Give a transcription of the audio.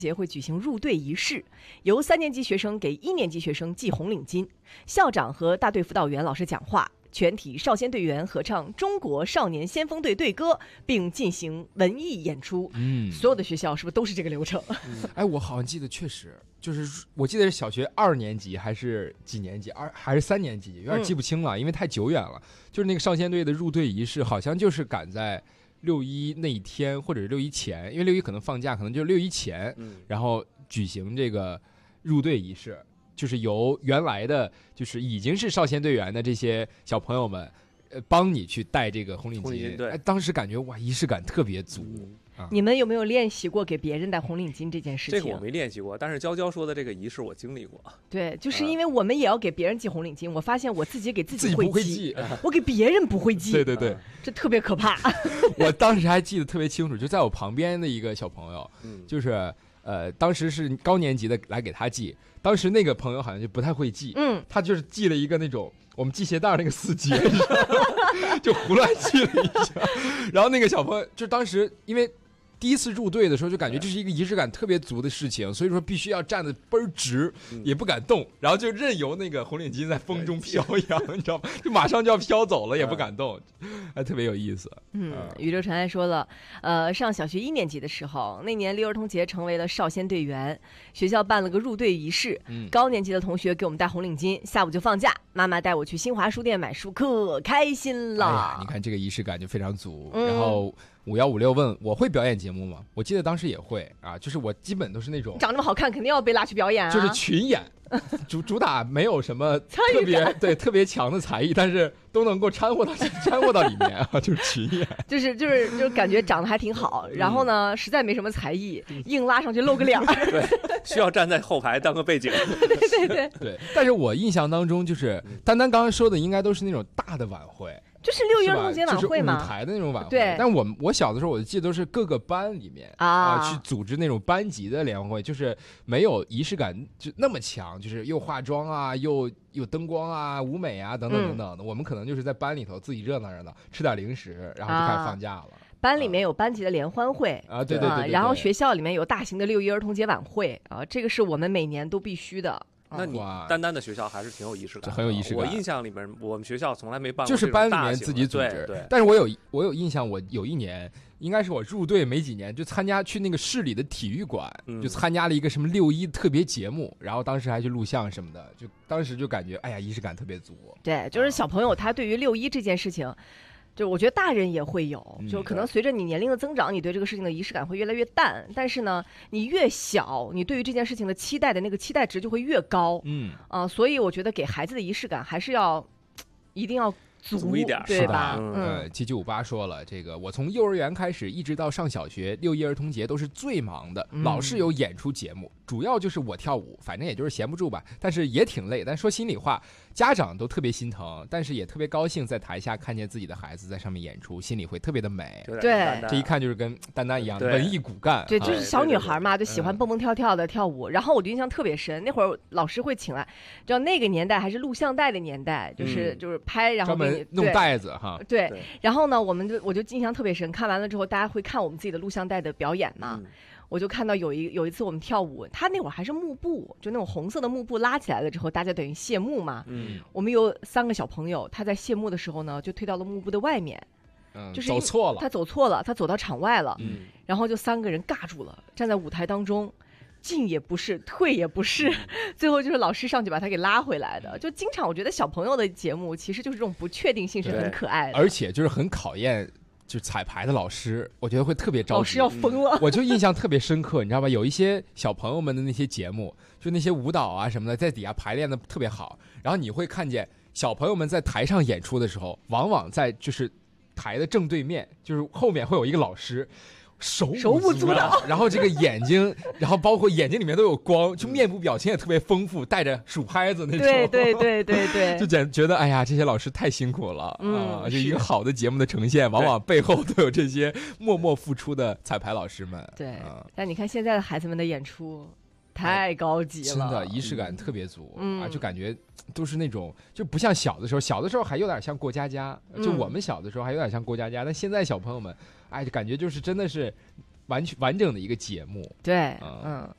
节会举行入队仪式，由3年级学生给1年级学生系红领巾，校长和大队辅导员老师讲话，全体少先队员合唱中国少年先锋队队歌，并进行文艺演出。所有的学校是不是都是这个流程？ 哎，我好像记得确实就是我记得是小学2年级还是几年级，还是3年级，有点记不清了，因为太久远了。就是那个少先队的入队仪式，好像就是赶在6·1那一天，或者是6·1前，因为6·1可能放假，可能就是6·1前，然后举行这个入队仪式，就是由原来的就是已经是少先队员的这些小朋友们，帮你去戴这个红领巾。 对， 当时感觉哇，仪式感特别足。 你们有没有练习过给别人戴红领巾这件事情？ 这个我没练习过，但是娇娇说的这个仪式我经历过。 对，就是因为我们也要给别人系红领巾，我发现我自己给自己会不会系， 我给别人不会系。 对对对， 这特别可怕。 我当时还记得特别清楚，就在我旁边的一个小朋友，就是当时是高年级的来给他系，当时那个朋友好像就不太会系，他就是系了一个那种我们系鞋带那个4节，就胡乱系了一下，然后那个小朋友就当时因为第一次入队的时候就感觉这是一个仪式感特别足的事情，所以说必须要站得倍儿直，也不敢动，然后就任由那个红领巾在风中飘扬，你知道吗？就马上就要飘走了，也不敢动，还特别有意思。 宇宙尘埃说了，上小学1年级的时候，那年6儿童节成为了少先队员，学校办了个入队仪式，高年级的同学给我们戴红领巾，下午就放假，妈妈带我去新华书店买书，可开心了。 哎呀，你看这个仪式感就非常足。然后5156问我会表演节目吗？我记得当时也会啊，就是我基本都是那种长这么好看，肯定要被拉去表演啊， 就是群演，主打没有什么特别强的才艺，但是都能够掺和到里面啊，就是群演， 就是感觉长得还挺好，然后呢，实在没什么才艺，硬拉上去露个脸， 对，需要站在后排当个背景， 对。但是我印象当中，就是丹丹刚刚说的，应该都是那种大的晚会。 就是6·1儿童节晚会嘛， 就是舞台的那种晚会。 对， 但我小的时候，我记得都是各个班里面去组织那种班级的联欢会，就是没有仪式感就那么强，就是又化妆啊，又灯光啊、舞美啊等等等等的。我们可能就是在班里头自己热闹热闹，吃点零食，然后就开始放假了。 班里面有班级的联欢会啊，对， 然后学校里面有大型的6·1儿童节晚会啊，这个是我们每年都必须的。 那你丹丹的学校还是挺有仪式感， 很有仪式感。 我印象里面，我们学校从来没办过， 就是班里面自己组织。 对， 但是我有印象，我有一年应该是我入队没几年，就去那个市里的体育馆，就参加了一个什么6·1特别节目，然后当时还去录像什么的，就当时就感觉哎呀，仪式感特别足。 对，就是小朋友他对于6·1这件事情。就我觉得大人也会有，就可能随着你年龄的增长，你对这个事情的仪式感会越来越淡。但是呢，你越小，你对于这件事情的期待的那个期待值就会越高。所以我觉得给孩子的仪式感还是一定要足一点， 对吧 ？7958说了，这个我从幼儿园开始一直到上小学，6·1儿童节都是最忙的，老是有演出节目，主要就是我跳舞，反正也就是闲不住吧，但是也挺累。但说心里话，家长都特别心疼，但是也特别高兴，在台下看见自己的孩子在上面演出，心里会特别的美。 对， 这一看就是跟丹丹一样的文艺骨干。 对，就是小女孩嘛，就喜欢蹦蹦跳跳的跳舞。然后我就印象特别深，那会儿老师会请来，知道那个年代还是录像带的年代，就是拍，然后给你弄袋子哈。 对，然后呢，我就印象特别深，看完了之后，大家会看我们自己的录像带的表演嘛。我就看到有一次我们跳舞，他那会儿还是幕布，就那种红色的幕布拉起来了之后，大家等于谢幕嘛。我们有3个小朋友，他在谢幕的时候呢，就退到了幕布的外面，就是走错了， 他走到场外了，然后就3个人尬住了，站在舞台当中。进也不是，退也不是，最后就是老师上去把他给拉回来的。就经常我觉得小朋友的节目其实就是这种不确定性是很可爱的， 而且就是很考验就是彩排的老师，我觉得会特别着急， 老师要疯了。 我就印象特别深刻，你知道吧？有一些小朋友们的那些节目，就那些舞蹈啊什么的，在底下排练的特别好，然后你会看见小朋友们在台上演出的时候，往往在就是台的正对面，就是后面会有一个老师。手舞足蹈，然后这个眼睛，然后包括眼睛里面都有光，就面部表情也特别丰富，带着数拍子那种。 对， 就觉得哎呀，这些老师太辛苦了啊！就一个好的节目的呈现，往往背后都有这些默默付出的彩排老师们。 对，但你看现在的孩子们的演出。太高级了， 真的仪式感特别足就感觉都是那种就不像小的时候还有点像过家家，就我们小的时候还有点像过家家，但现在小朋友们就感觉就是真的是完整的一个节目。 对，